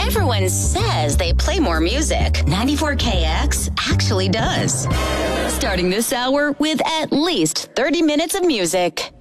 Everyone says they play more music. 94KX actually does. Starting this hour with at least 30 minutes of music.